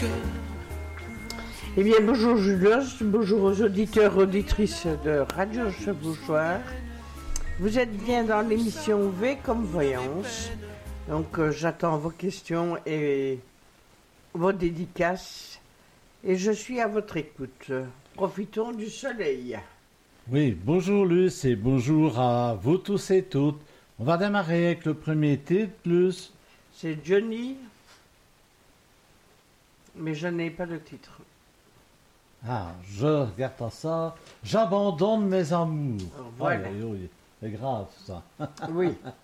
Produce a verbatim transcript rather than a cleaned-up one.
Eh bien, bonjour Julius, bonjour aux auditeurs, auditrices de Radio Chevauchoir. Vous êtes bien dans l'émission V comme Voyance. Donc, euh, j'attends vos questions et vos dédicaces. Et je suis à votre écoute. Profitons du soleil. Oui, bonjour Luce et bonjour à vous tous et toutes. On va démarrer avec le premier titre, Luce. C'est Johnny, mais je n'ai pas le titre. Ah, je regarde ça. J'abandonne mes amours. Voilà. Oh, oui, oui, c'est grave ça. Oui.